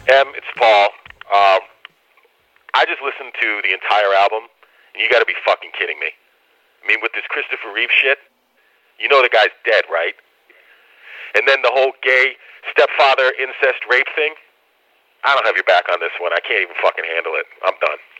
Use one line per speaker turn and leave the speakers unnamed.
It's Paul. I just listened to the entire album, and you got to be fucking kidding me. I mean, with this Christopher Reeve shit, you know the guy's dead, right? And then the whole gay stepfather incest rape thing. I don't have your back on this one. I can't even fucking handle it. I'm done.